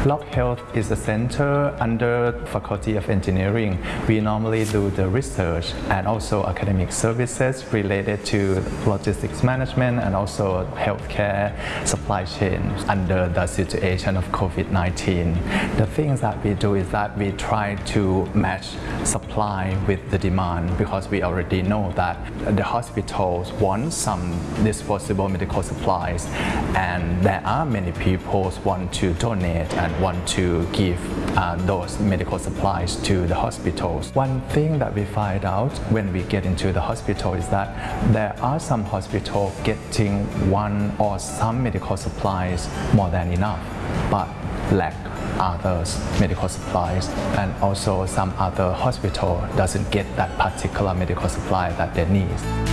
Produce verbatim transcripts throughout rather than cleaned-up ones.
Lock Health is a center under Faculty of Engineering. We normally do the research and also academic services related to logistics management and also healthcare supply chain under the situation of COVID nineteen. The things that we do is that we try to match supply with the demand, because we already know that the hospitals want some disposable medical supplies, and there are many people who want to donate and want to give uh, those medical supplies to the hospitals. One thing that we find out when we get into the hospital is that there are some hospitals getting one or some medical supplies more than enough, but lack others medical supplies, and also some other hospital doesn't get that particular medical supply that they need.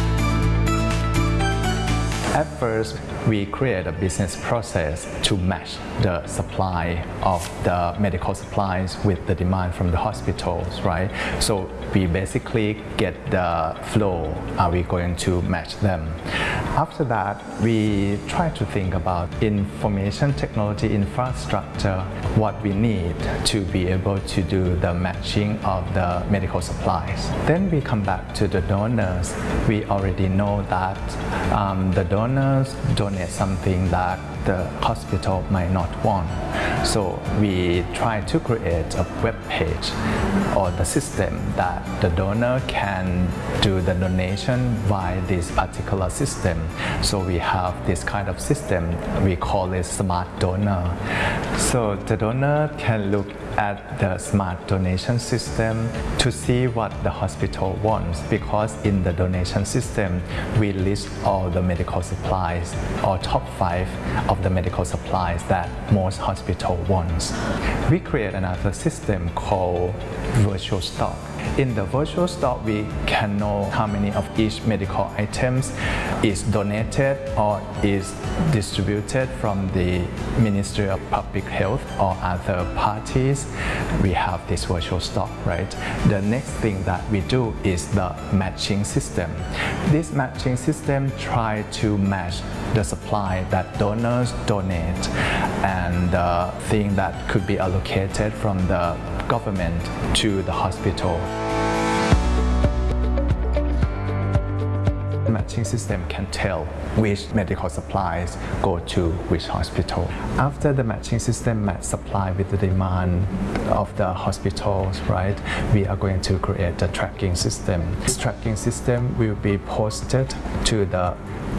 At first, we create a business process to match the supply of the medical supplies with the demand from the hospitals, right? So we basically get the flow, are we going to match them? After that, we try to think about information technology infrastructure, what we need to be able to do the matching of the medical supplies. Then we come back to the donors. We already know that um, the donors donate something that the hospital might not want. So we try to create a web page or the system that the donor can do the donation via this particular system. So we have this kind of system, we call it Smart Donor. So the donor can look at the smart donation system to see what the hospital wants, because in the donation system we list all the medical supplies or top five of the medical supplies that most hospital wants. We create another system called virtual stock. In the virtual stock, we can know how many of each medical items is donated or is distributed from the Ministry of Public Health or other parties. We have this virtual stock, right? The next thing that we do is the matching system. This matching system tries to match the supply that donors donate and the thing that could be allocated from the government to the hospital. The matching system can tell which medical supplies go to which hospital. After the matching system match supply with the demand of the hospitals, right, we are going to create a tracking system. This tracking system will be posted to the